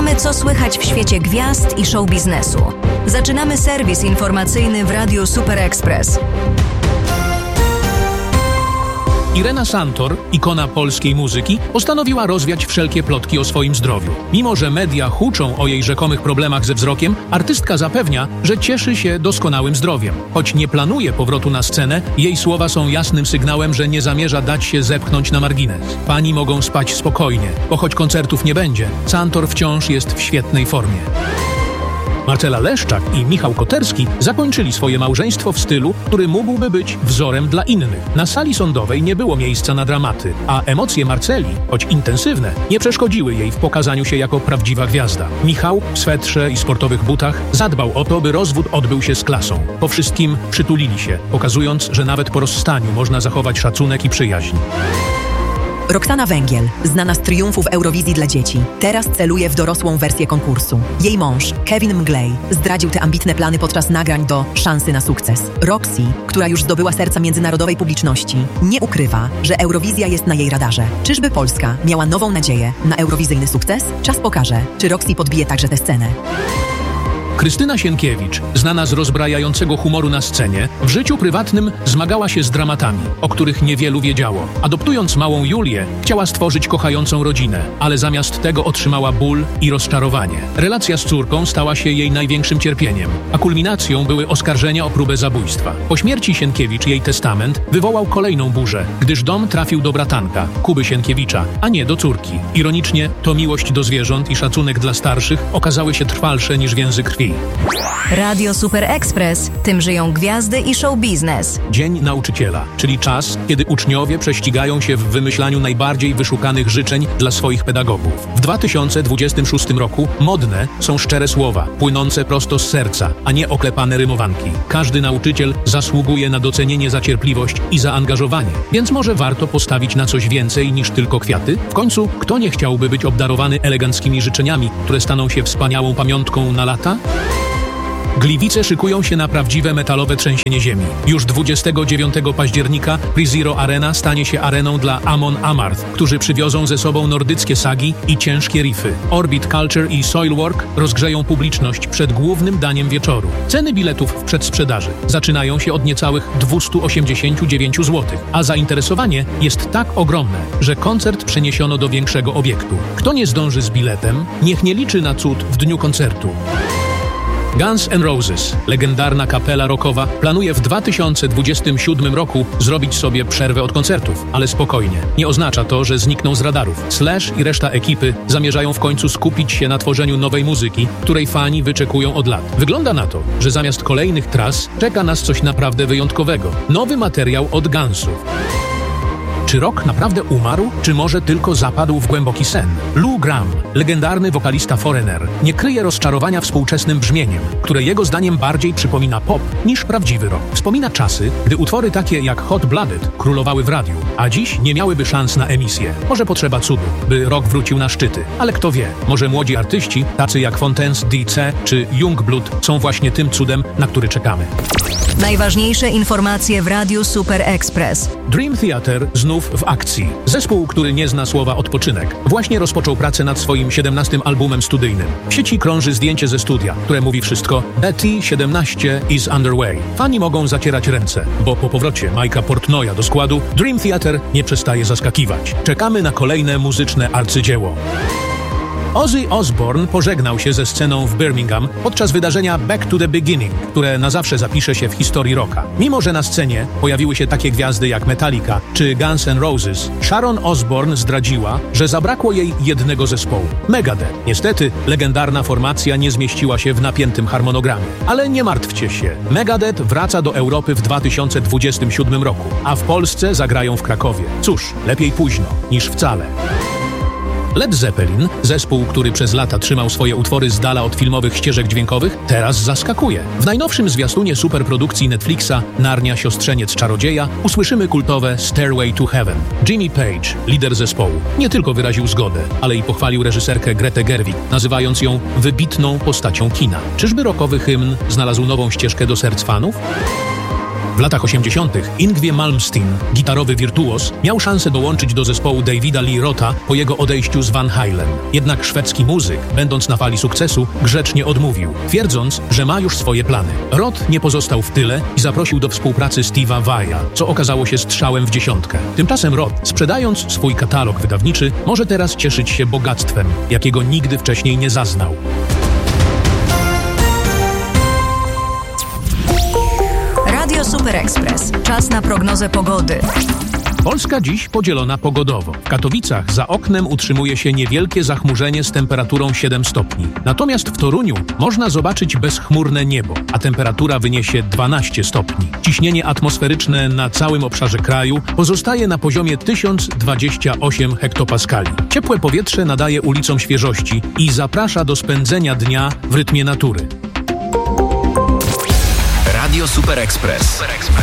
Wiemy, co słychać w świecie gwiazd i show biznesu. Zaczynamy serwis informacyjny w Radiu Super Express. Irena Santor, ikona polskiej muzyki, postanowiła rozwiać wszelkie plotki o swoim zdrowiu. Mimo że media huczą o jej rzekomych problemach ze wzrokiem, artystka zapewnia, że cieszy się doskonałym zdrowiem. Choć nie planuje powrotu na scenę, jej słowa są jasnym sygnałem, że nie zamierza dać się zepchnąć na margines. Fani mogą spać spokojnie, bo choć koncertów nie będzie, Santor wciąż jest w świetnej formie. Marcela Leszczak i Michał Koterski zakończyli swoje małżeństwo w stylu, który mógłby być wzorem dla innych. Na sali sądowej nie było miejsca na dramaty, a emocje Marceli, choć intensywne, nie przeszkodziły jej w pokazaniu się jako prawdziwa gwiazda. Michał w swetrze i sportowych butach zadbał o to, by rozwód odbył się z klasą. Po wszystkim przytulili się, pokazując, że nawet po rozstaniu można zachować szacunek i przyjaźń. Roxana Węgiel, znana z triumfów Eurowizji dla dzieci, teraz celuje w dorosłą wersję konkursu. Jej mąż, Kevin Mglej, zdradził te ambitne plany podczas nagrań do Szansy na sukces. Roxy, która już zdobyła serca międzynarodowej publiczności, nie ukrywa, że Eurowizja jest na jej radarze. Czyżby Polska miała nową nadzieję na eurowizyjny sukces? Czas pokaże, czy Roxy podbije także tę scenę. Krystyna Sienkiewicz, znana z rozbrajającego humoru na scenie, w życiu prywatnym zmagała się z dramatami, o których niewielu wiedziało. Adoptując małą Julię, chciała stworzyć kochającą rodzinę, ale zamiast tego otrzymała ból i rozczarowanie. Relacja z córką stała się jej największym cierpieniem, a kulminacją były oskarżenia o próbę zabójstwa. Po śmierci Sienkiewicz jej testament wywołał kolejną burzę, gdyż dom trafił do bratanka, Kuby Sienkiewicza, a nie do córki. Ironicznie, to miłość do zwierząt i szacunek dla starszych okazały się trwalsze niż więzy krwi. Radio Super Express. Tym żyją gwiazdy i show biznes. Dzień Nauczyciela, czyli czas, kiedy uczniowie prześcigają się w wymyślaniu najbardziej wyszukanych życzeń dla swoich pedagogów. W 2026 roku modne są szczere słowa, płynące prosto z serca, a nie oklepane rymowanki. Każdy nauczyciel zasługuje na docenienie za cierpliwość i zaangażowanie, więc może warto postawić na coś więcej niż tylko kwiaty? W końcu, kto nie chciałby być obdarowany eleganckimi życzeniami, które staną się wspaniałą pamiątką na lata? Gliwice szykują się na prawdziwe metalowe trzęsienie ziemi. Już 29 października PreZero Arena stanie się areną dla Amon Amarth, którzy przywiozą ze sobą nordyckie sagi i ciężkie riffy. Orbit Culture i Soilwork rozgrzeją publiczność przed głównym daniem wieczoru. Ceny biletów w przedsprzedaży zaczynają się od niecałych 289 zł, a zainteresowanie jest tak ogromne, że koncert przeniesiono do większego obiektu. Kto nie zdąży z biletem, niech nie liczy na cud w dniu koncertu. Guns N' Roses, legendarna kapela rockowa, planuje w 2027 roku zrobić sobie przerwę od koncertów, ale spokojnie. Nie oznacza to, że znikną z radarów. Slash i reszta ekipy zamierzają w końcu skupić się na tworzeniu nowej muzyki, której fani wyczekują od lat. Wygląda na to, że zamiast kolejnych tras czeka nas coś naprawdę wyjątkowego. Nowy materiał od Gunsów. Czy rock naprawdę umarł, czy może tylko zapadł w głęboki sen? Lou Gramm, legendarny wokalista Foreigner, nie kryje rozczarowania współczesnym brzmieniem, które jego zdaniem bardziej przypomina pop niż prawdziwy rock. Wspomina czasy, gdy utwory takie jak Hot Blooded królowały w radiu, a dziś nie miałyby szans na emisję. Może potrzeba cudu, by rock wrócił na szczyty. Ale kto wie, może młodzi artyści, tacy jak Fontaines DC czy Youngblood, są właśnie tym cudem, na który czekamy. Najważniejsze informacje w Radiu Super Express. Dream Theater znów w akcji. Zespół, który nie zna słowa odpoczynek, właśnie rozpoczął pracę nad swoim 17. albumem studyjnym. W sieci krąży zdjęcie ze studia, które mówi wszystko. Betty 17 is underway. Fani mogą zacierać ręce, bo po powrocie Mike'a Portnoya do składu Dream Theater nie przestaje zaskakiwać. Czekamy na kolejne muzyczne arcydzieło. Ozzy Osbourne pożegnał się ze sceną w Birmingham podczas wydarzenia Back to the Beginning, które na zawsze zapisze się w historii rocka. Mimo że na scenie pojawiły się takie gwiazdy jak Metallica czy Guns N' Roses, Sharon Osbourne zdradziła, że zabrakło jej jednego zespołu – Megadeth. Niestety, legendarna formacja nie zmieściła się w napiętym harmonogramie. Ale nie martwcie się, Megadeth wraca do Europy w 2027 roku, a w Polsce zagrają w Krakowie. Cóż, lepiej późno niż wcale. Led Zeppelin, zespół, który przez lata trzymał swoje utwory z dala od filmowych ścieżek dźwiękowych, teraz zaskakuje. W najnowszym zwiastunie superprodukcji Netflixa Narnia Siostrzeniec Czarodzieja usłyszymy kultowe Stairway to Heaven. Jimmy Page, lider zespołu, nie tylko wyraził zgodę, ale i pochwalił reżyserkę Gretę Gerwig, nazywając ją wybitną postacią kina. Czyżby rockowy hymn znalazł nową ścieżkę do serc fanów? W latach 80. Yngwie Malmsteen, gitarowy wirtuos, miał szansę dołączyć do zespołu Davida Lee Rotha po jego odejściu z Van Halen. Jednak szwedzki muzyk, będąc na fali sukcesu, grzecznie odmówił, twierdząc, że ma już swoje plany. Roth nie pozostał w tyle i zaprosił do współpracy Steve'a Vai'a, co okazało się strzałem w dziesiątkę. Tymczasem Roth, sprzedając swój katalog wydawniczy, może teraz cieszyć się bogactwem, jakiego nigdy wcześniej nie zaznał. Radio Super Express. Czas na prognozę pogody. Polska dziś podzielona pogodowo. W Katowicach za oknem utrzymuje się niewielkie zachmurzenie z temperaturą 7 stopni. Natomiast w Toruniu można zobaczyć bezchmurne niebo, a temperatura wyniesie 12 stopni. Ciśnienie atmosferyczne na całym obszarze kraju pozostaje na poziomie 1028 hektopaskali. Ciepłe powietrze nadaje ulicom świeżości i zaprasza do spędzenia dnia w rytmie natury. Radio Super Express.